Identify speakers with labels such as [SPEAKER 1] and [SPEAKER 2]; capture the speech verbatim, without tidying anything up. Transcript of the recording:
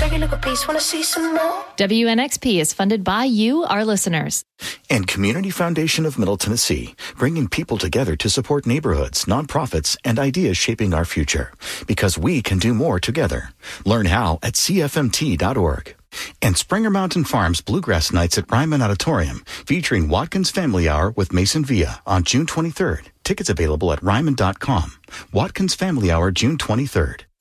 [SPEAKER 1] look a piece, wanna see some more.
[SPEAKER 2] W N X P is funded by you, our listeners.
[SPEAKER 3] And Community Foundation of Middle Tennessee, bringing people together to support neighborhoods, nonprofits, and ideas shaping our future. Because we can do more together. Learn how at C F M T dot org. And Springer Mountain Farms Bluegrass Nights at Ryman Auditorium, featuring Watkins Family Hour with Mason Villa on June twenty-third. Tickets available at ryman dot com. Watkins Family Hour, June twenty-third.